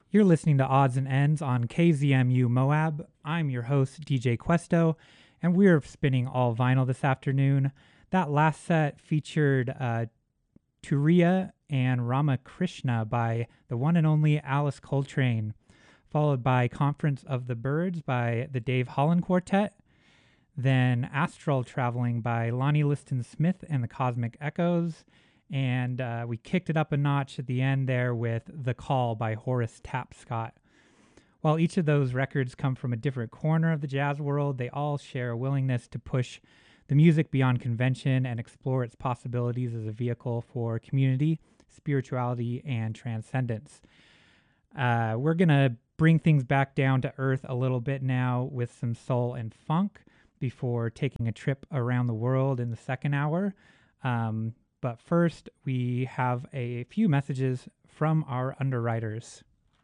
You're listening to Odds and Ends on KZMU Moab. I'm your host, DJ Questo, and we're spinning all vinyl this afternoon. That last set featured Turiya and Ramakrishna by the one and only Alice Coltrane, followed by Conference of the Birds by the Dave Holland Quartet, then Astral Traveling by Lonnie Liston Smith and the Cosmic Echoes, and we kicked it up a notch at the end there with The Call by Horace Tapscott. While each of those records come from a different corner of the jazz world, they all share a willingness to push the music beyond convention and explore its possibilities as a vehicle for community, spirituality, and transcendence. We're going to bring things back down to earth a little bit now with some soul and funk before taking a trip around the world in the second hour. But first, we have a few messages from our underwriters.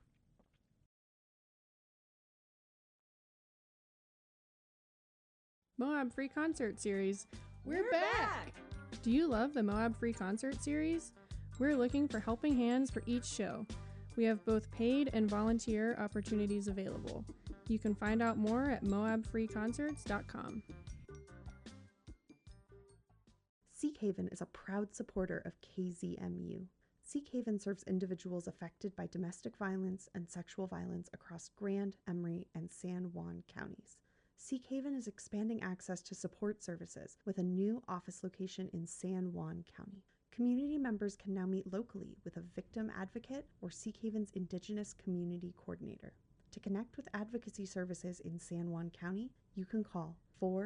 Moab Free Concert Series. We're back! Do you love the Moab Free Concert Series? We're looking for helping hands for each show. We have both paid and volunteer opportunities available. You can find out more at moabfreeconcerts.com. Seekhaven is a proud supporter of KZMU. Seekhaven serves individuals affected by domestic violence and sexual violence across Grand, Emery, and San Juan counties. Seekhaven is expanding access to support services with a new office location in San Juan County. Community members can now meet locally with a victim advocate or Seekhaven's Indigenous Community Coordinator. To connect with advocacy services in San Juan County, you can call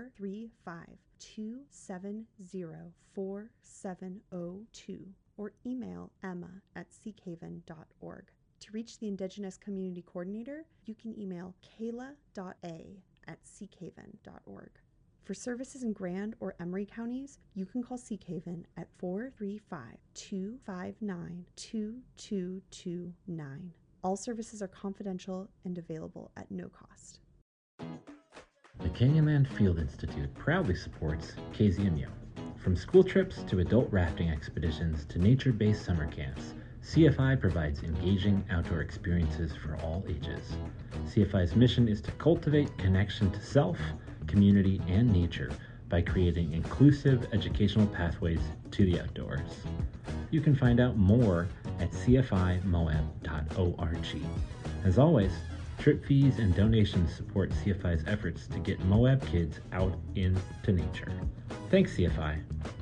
435-270-4702 or email emma@seekhaven.org. To reach the Indigenous Community Coordinator, you can email kayla.a@seekhaven.org. For services in Grand or Emery counties, you can call Seekhaven at 435-259-2229. All services are confidential and available at no cost. The Canyonland Field Institute proudly supports KZMU. From school trips to adult rafting expeditions to nature-based summer camps, CFI provides engaging outdoor experiences for all ages. CFI's mission is to cultivate connection to self, community, and nature by creating inclusive educational pathways to the outdoors. You can find out more at cfimoab.org. As always, trip fees and donations support CFI's efforts to get Moab kids out into nature. Thanks, CFI.